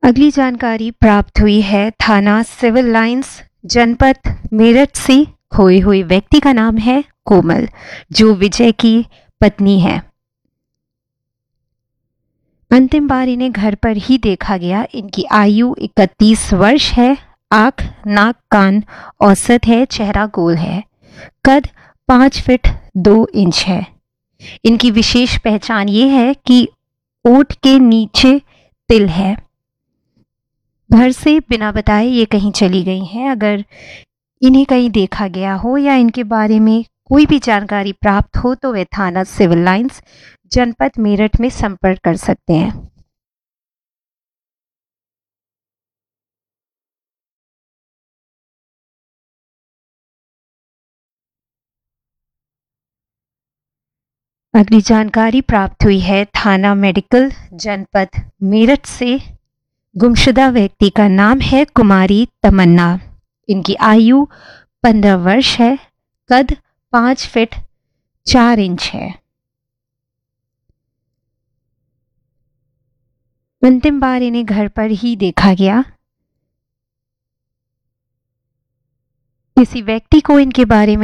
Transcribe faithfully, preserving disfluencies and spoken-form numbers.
अगली जानकारी प्राप्त हुई है थाना सिविल लाइंस जनपद मेरठ से। खोए हुए व्यक्ति का नाम है कोमल, जो विजय की पत्नी है। अंतिम बार इन्हें घर पर ही देखा गया। इनकी आयु इकतीस वर्ष है। आंख, नाक, कान औसत है। चेहरा गोल है। कद पाँच फीट दो इंच है। इनकी विशेष पहचान ये है कि ओठ के नीचे तिल है। घर से बिना बताए ये कहीं चली गई हैं। अगर इन्हें कहीं देखा गया हो या इनके बारे में कोई भी जानकारी प्राप्त हो तो वे थाना सिविल लाइंस जनपद मेरठ में संपर्क कर सकते हैं। अगली जानकारी प्राप्त हुई है थाना मेडिकल जनपद मेरठ से। गुमशुदा व्यक्ति का नाम है कुमारी तमन्ना। इनकी आयु पंद्रह वर्ष है। कद पाँच फीट चार इंच है। अंतिम बार इन्हें घर पर ही देखा गया। किसी व्यक्ति को इनके बारे में